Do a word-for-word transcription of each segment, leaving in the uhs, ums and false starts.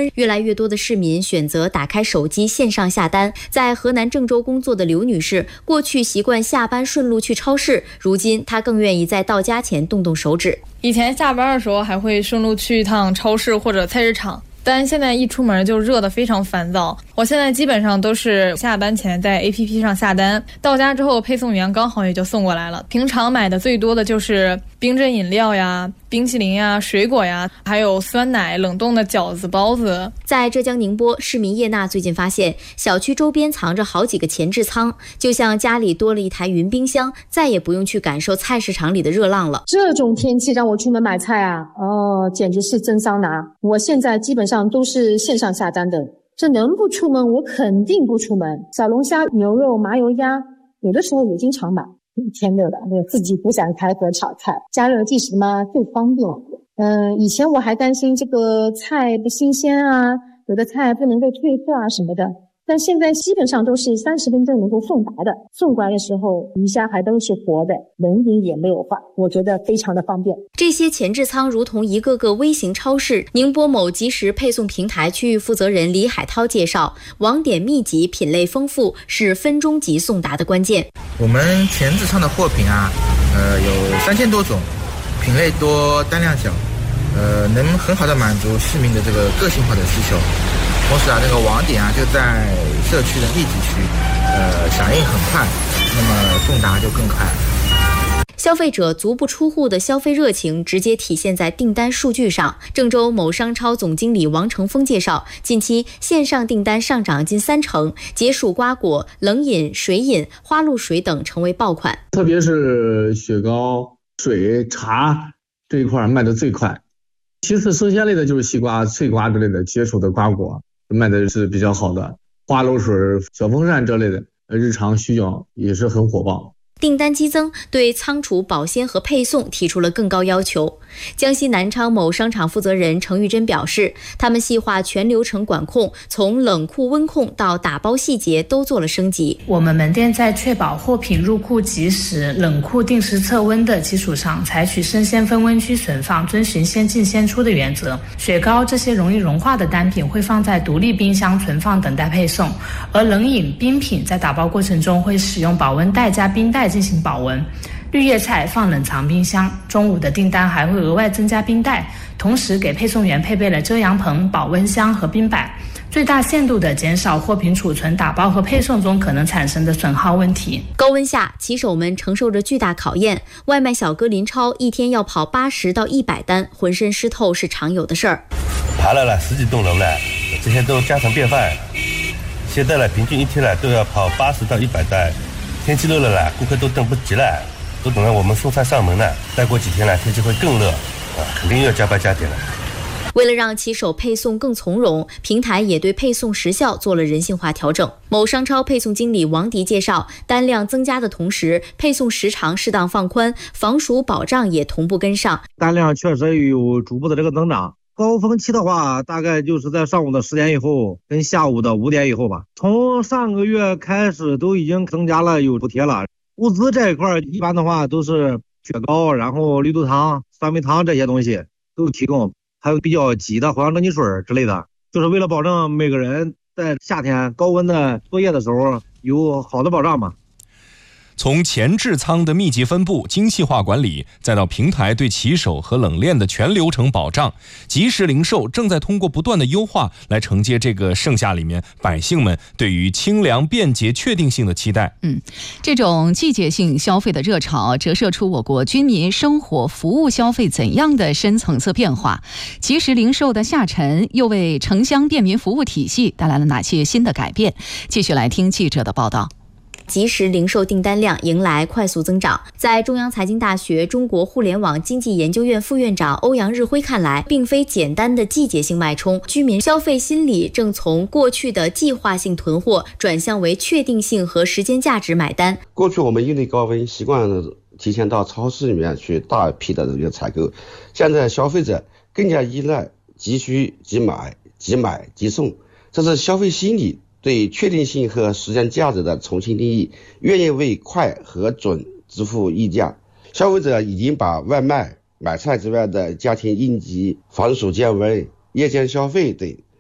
关，越来越多的市民选择打开手机线上下单。在河南郑州工作的刘女士，过去习惯下班顺路去超市，如今她更愿意在到家前动动手指。 以前下班的时候还会顺路去一趟超市或者菜市场，但现在一出门就热得非常烦躁。我现在基本上都是下班前在 A P P 上下单，到家之后配送员刚好也就送过来了。平常买的最多的就是冰镇饮料呀、冰淇淋呀、水果呀，还有酸奶、冷冻的饺子、包子。 在浙江宁波，市民叶娜最近发现，小区周边藏着好几个前置仓，就像家里多了一台云冰箱，再也不用去感受菜市场里的热浪了。 这种天气让我出门买菜啊，哦，简直是真桑拿。我现在基本上都是线上下单的，这能不出门我肯定不出门。小龙虾、牛肉、麻油鸭，有的时候也经常买。天热了，自己不想开火炒菜，加热即食嘛，最方便。嗯，以前我还担心这个菜不新鲜啊，有的菜不能够褪色啊什么的，但现在基本上都是三十分钟能够送达的，送过来的时候鱼虾还都是活的，冷饮也没有放，我觉得非常的方便。 这些前置仓如同一个个微型超市。宁波某即时配送平台区域负责人李海涛介绍，网点密集、品类丰富是分钟级送达的关键。 我们前置仓的货品啊，呃，有三千多种，品类多，单量小，呃，能很好的满足市民的这个个性化的需求。同时啊，这个网点啊就在社区的密集区，呃，响应很快，那么送达就更快。 消费者足不出户的消费热情直接体现在订单数据上。郑州某商超总经理王成峰介绍，近期线上订单上涨近三成，解暑瓜果、冷饮、水饮、花露水等成为爆款。 特别是雪糕、水、茶这一块卖得最快。其次，生鲜类的就是西瓜、脆瓜之类的解暑的瓜果卖的是比较好的，花露水、小风扇这类的日常需要也是很火爆。 订单激增，对仓储、保鲜和配送提出了更高要求。江西南昌某商场负责人程玉珍表示，他们细化全流程管控，从冷库温控到打包细节都做了升级。 我们门店在确保货品入库及时、冷库定时测温的基础上，采取生鲜分温区存放，遵循先进先出的原则。雪糕这些容易融化的单品会放在独立冰箱存放，等待配送，而冷饮、冰品在打包过程中会使用保温袋加冰袋进行保温。绿叶菜放冷藏冰箱，中午的订单还会额外增加冰袋，同时给配送员配备了遮阳棚、保温箱和冰板，最大限度地减少货品储存、打包和配送中可能产生的损耗问题。 高温下，骑手们承受着巨大考验。外卖小哥林超一天要跑八十到一百单，浑身湿透是常有的事儿。 爬了了十几栋楼了，这些都家常便饭。现在了，平均一天了都要跑八十到一百单。天气热了啦，顾客都等不及了，都等着我们送菜上门了。再过几天了，天气会更热，啊，肯定要加班加点了。 为了让骑手配送更从容，平台也对配送时效做了人性化调整。某商超配送经理王迪介绍，单量增加的同时，配送时长适当放宽，防暑保障也同步跟上。 单量确实有逐步的这个增长。高峰期的话，大概就是在上午的十点以后跟下午的五点以后吧。从上个月开始都已经增加了有补贴了。物资这一块一般的话都是雪糕，然后绿豆汤、酸梅汤这些东西都提供，还有比较急的藿香正气水之类的，就是为了保证每个人在夏天高温的作业的时候有好的保障嘛。 从前置仓的密集分布、精细化管理，再到平台对骑手和冷链的全流程保障，即时零售正在通过不断的优化来承接这个盛夏里面百姓们对于清凉、便捷、确定性的期待。 嗯，这种季节性消费的热潮折射出我国居民生活服务消费怎样的深层次变化？即时零售的下沉又为城乡便民服务体系带来了哪些新的改变？继续来听记者的报道。 即时零售订单量迎来快速增长。在中央财经大学中国互联网经济研究院副院长欧阳日辉看来，并非简单的季节性脉冲，居民消费心理正从过去的计划性囤货转向为确定性和时间价值买单。 过去我们因为高温习惯提前到超市里面去大批的这个采购，现在消费者更加依赖即需即买、即买即送，这是消费心理对确定性和时间价值的重新定义，愿意为快和准支付溢价。消费者已经把外卖、买菜之外的家庭应急、防暑降温、夜间消费等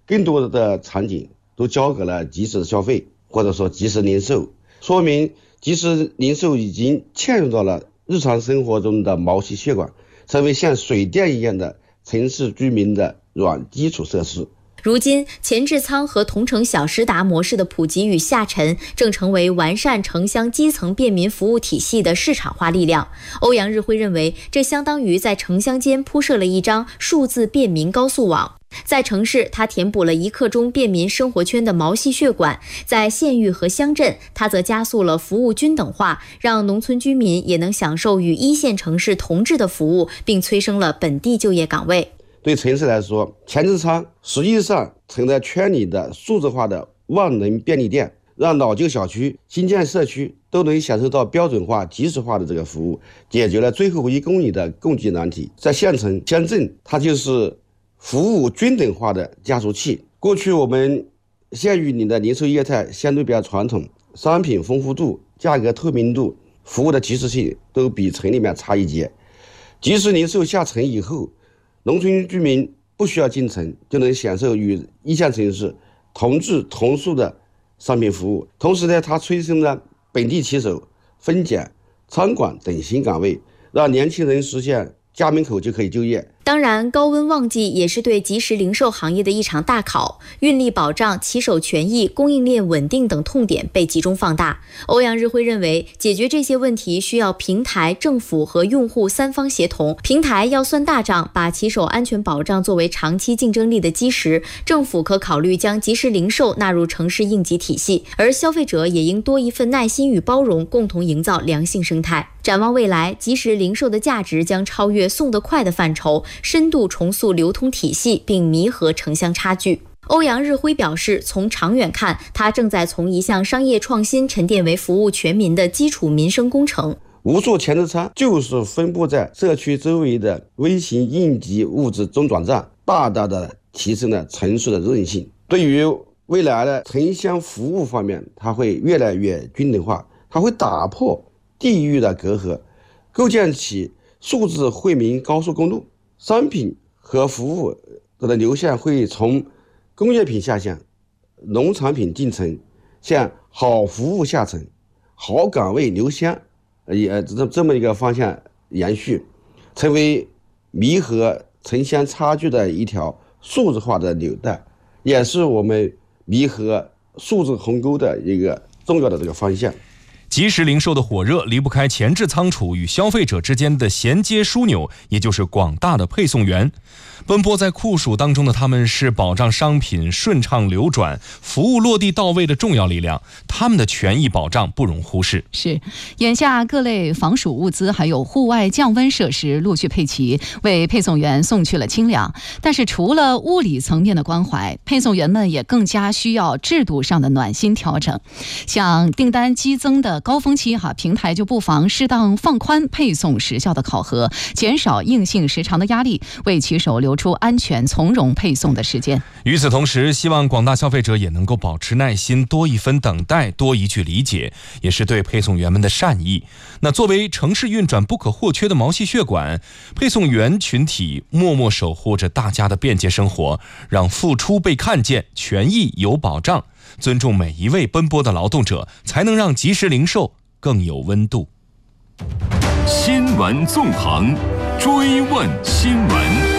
更多的场景都交给了即时消费，或者说即时零售，说明即时零售已经嵌入到了日常生活中的毛细血管，成为像水电一样的城市居民的软基础设施。 如今，前置仓和同城小时达模式的普及与下沉，正成为完善城乡基层便民服务体系的市场化力量。欧阳日辉认为，这相当于在城乡间铺设了一张数字便民高速网。在城市，它填补了一刻钟便民生活圈的毛细血管；在县域和乡镇，它则加速了服务均等化，让农村居民也能享受与一线城市同质的服务，并催生了本地就业岗位。 对城市来说，前置仓实际上成了圈里的数字化的万能便利店，让老旧小区、新建社区都能享受到标准化、即时化的这个服务，解决了最后一公里的供给难题。在县城、乡镇，它就是服务均等化的加速器。过去我们县域里的零售业态相对比较传统，商品丰富度、价格透明度、服务的及时性都比城里面差一截。即时零售下沉以后，农村居民不需要进城就能享受与一线城市同质同数的商品服务。同时呢，它催生了本地骑手、分拣、仓管等新岗位，让年轻人实现家门口就可以就业。 当然，高温旺季也是对即时零售行业的一场大考，运力保障、骑手权益、供应链稳定等痛点被集中放大。欧阳日辉认为，解决这些问题需要平台、政府和用户三方协同。平台要算大账，把骑手安全保障作为长期竞争力的基石；政府可考虑将即时零售纳入城市应急体系，而消费者也应多一份耐心与包容，共同营造良性生态。展望未来，即时零售的价值将超越送得快的范畴，深度重塑流通体系，并弥合城乡差距。欧阳日辉表示，从长远看，他正在从一项商业创新沉淀为服务全民的基础民生工程。 无数前置仓就是分布在社区周围的微型应急物资中转站，大大的提升了城市的韧性。对于未来的城乡服务方面，它会越来越均等化，它会打破地域的隔阂，构建起数字惠民高速公路。商品和服务的流向会从工业品下乡、农产品进城，向好服务下沉、好岗位留乡，也这这么一个方向延续，成为弥合城乡差距的一条数字化的纽带，也是我们弥合数字鸿沟的一个重要的这个方向。 即时零售的火热离不开前置仓储与消费者之间的衔接枢纽，也就是广大的配送员。奔波在酷暑当中的他们是保障商品顺畅流转、服务落地到位的重要力量，他们的权益保障不容忽视。 是，眼下各类防暑物资还有户外降温设施陆续配齐，为配送员送去了清凉。但是除了物理层面的关怀，配送员们也更加需要制度上的暖心调整。像订单激增的高峰期哈，平台就不妨适当放宽配送时效的考核，减少硬性时长的压力，为骑手留出安全从容配送的时间。 与此同时，希望广大消费者也能够保持耐心，多一分等待，多一句理解，也是对配送员们的善意。那作为城市运转不可或缺的毛细血管，配送员群体默默守护着大家的便捷生活，让付出被看见，权益有保障。尊重每一位奔波的劳动者，才能让即时零售更有温度。 新闻纵横，追问新闻。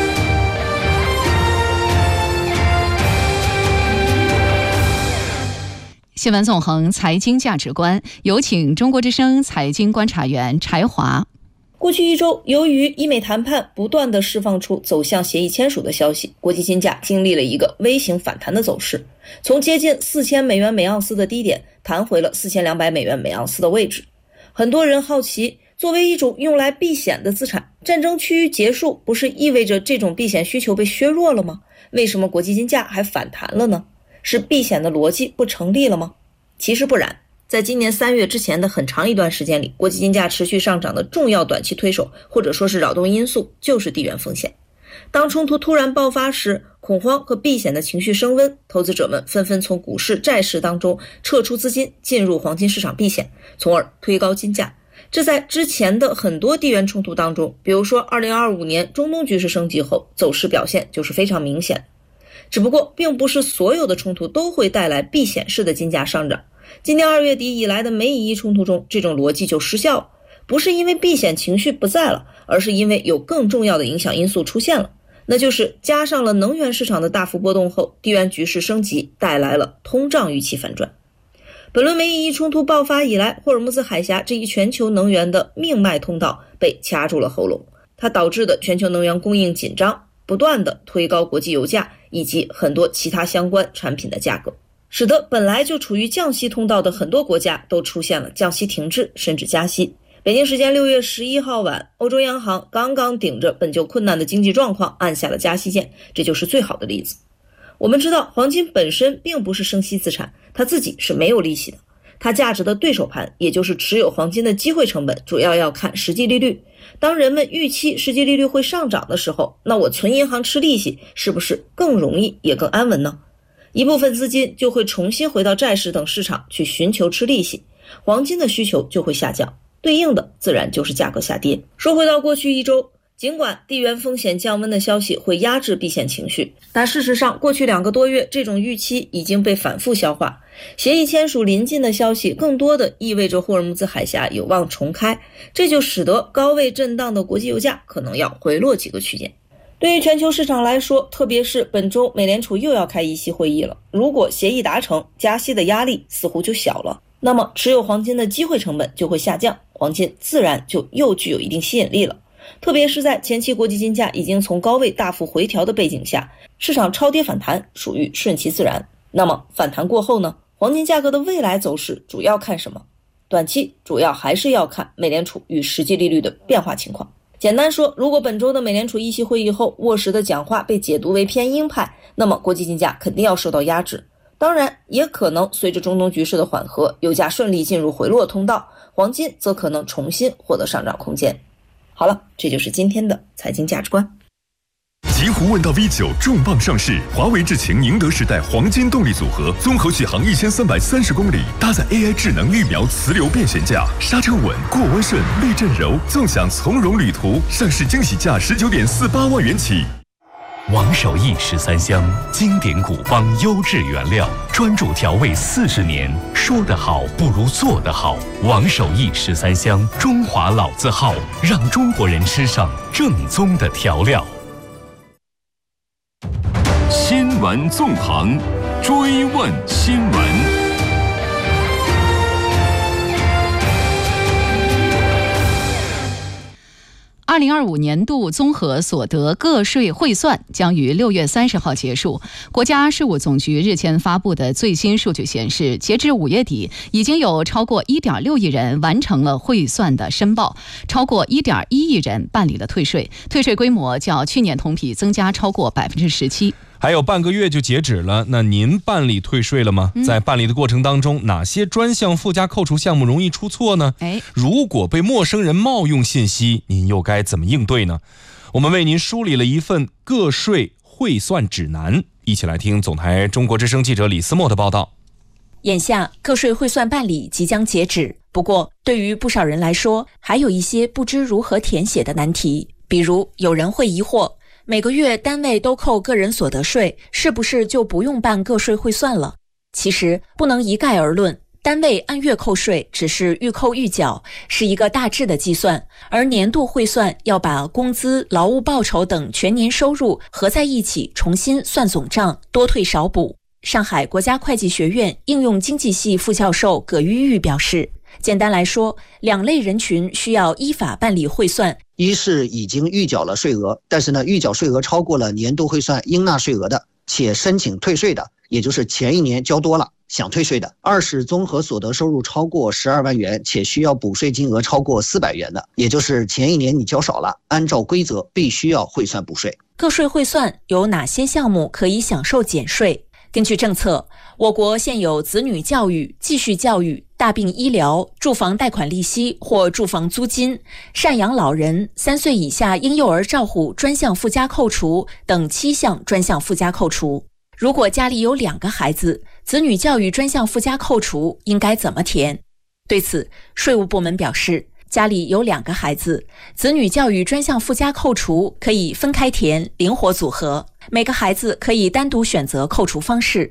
新闻纵横，财经价值观，有请中国之声财经观察员柴华。 过去一周，由于医美谈判不断地释放出走向协议签署的消息，国际金价经历了一个微型反弹的走势，从接近四千美元每盎司的低点弹回了四千两百美元每盎司的位置。很多人好奇，作为一种用来避险的资产，战争趋于结束不是意味着这种避险需求被削弱了吗？为什么国际金价还反弹了呢？是避险的逻辑不成立了吗？其实不然，在今年三月之前的很长一段时间里，国际金价持续上涨的重要短期推手或者说是扰动因素就是地缘风险。当冲突突然爆发时，恐慌和避险的情绪升温，投资者们纷纷从股市债市当中撤出资金，进入黄金市场避险，从而推高金价。这在之前的很多地缘冲突当中，比如说二零二五年中东局势升级后，走势表现就是非常明显。 只不过并不是所有的冲突都会带来避险式的金价上涨。今年二月底以来的美以伊冲突中，这种逻辑就失效了，不是因为避险情绪不在了，而是因为有更重要的影响因素出现了，那就是加上了能源市场的大幅波动后，地缘局势升级带来了通胀预期反转。本轮美以伊冲突爆发以来，霍尔木兹海峡这一全球能源的命脉通道被掐住了喉咙，它导致的全球能源供应紧张，不断的推高国际油价以及很多其他相关产品的价格，使得本来就处于降息通道的很多国家都出现了降息停滞甚至加息。北京时间六月十一号晚，欧洲央行刚刚顶着本就困难的经济状况按下了加息键，这就是最好的例子。我们知道黄金本身并不是生息资产，它自己是没有利息的，它价值的对手盘，也就是持有黄金的机会成本，主要要看实际利率。当人们预期实际利率会上涨的时候，那我存银行吃利息是不是更容易也更安稳呢？一部分资金就会重新回到债市等市场去寻求吃利息，黄金的需求就会下降，对应的自然就是价格下跌。说回到过去一周，尽管地缘风险降温的消息会压制避险情绪，但事实上过去两个多月这种预期已经被反复消化。协议签署临近的消息更多的意味着霍尔木兹海峡有望重开，这就使得高位震荡的国际油价可能要回落几个区间。对于全球市场来说，特别是本周美联储又要开议息会议了，如果协议达成，加息的压力似乎就小了，那么持有黄金的机会成本就会下降，黄金自然就又具有一定吸引力了。特别是在前期国际金价已经从高位大幅回调的背景下，市场超跌反弹属于顺其自然。那么反弹过后呢，黄金价格的未来走势主要看什么？短期主要还是要看美联储与实际利率的变化情况。简单说，如果本周的美联储议息会议后沃什的讲话被解读为偏鹰派，那么国际金价肯定要受到压制。当然也可能随着中东局势的缓和，油价顺利进入回落通道，黄金则可能重新获得上涨空间。好了，这就是今天的财经价值观。 极狐问道 V 九 重磅上市，华为智擎宁德时代黄金动力组合，综合续航一千三百三十公里，搭载 A I 智能预瞄磁流变悬架，刹车稳，过弯顺，避震柔，纵享从容旅途。上市惊喜价十九点四八万元起。王守义十三香，经典古方，优质原料，专注调味四十年。说得好不如做得好。王守义十三香，中华老字号，让中国人吃上正宗的调料。新闻纵横，追问新闻。 二零二五年度综合所得个税汇算将于六月三十号结束。国家税务总局日前发布的最新数据显示，截至五月底，已经有超过一点六亿人完成了汇算的申报，超过一点一亿人办理了退税，退税规模较去年同比增加超过百分之十七。 还有半个月就截止了，那您办理退税了吗？在办理的过程当中，哪些专项附加扣除项目容易出错呢？ 哎， 如果被陌生人冒用信息，您又该怎么应对呢？我们为您梳理了一份个税汇算指南，一起来听总台中国之声记者李思墨的报道。 眼下个税汇算办理即将截止，不过对于不少人来说，还有一些不知如何填写的难题。比如有人会疑惑，每个月单位都扣个人所得税，是不是就不用办个税汇算了？其实不能一概而论，单位按月扣税只是预扣预缴，是一个大致的计算，而年度汇算要把工资、劳务报酬等全年收入合在一起重新算总账，多退少补。上海国家会计学院应用经济系副教授葛玉玉表示，简单来说，两类人群需要依法办理汇算。 一是已经预缴了税额，但是呢，预缴税额超过了年度汇算应纳税额的，且申请退税的，也就是前一年交多了想退税的。二是综合所得收入超过十二万元，且需要补税金额超过四百元的，也就是前一年你交少了，按照规则必须要汇算补税。 个税汇算有哪些项目可以享受减税？根据政策，我国现有子女教育、继续教育、大病医疗、住房贷款利息或住房租金、赡养老人、三岁以下婴幼儿照护专项附加扣除等七项专项附加扣除。如果家里有两个孩子，子女教育专项附加扣除应该怎么填？对此，税务部门表示，家里有两个孩子，子女教育专项附加扣除可以分开填，灵活组合。 每个孩子可以单独选择扣除方式，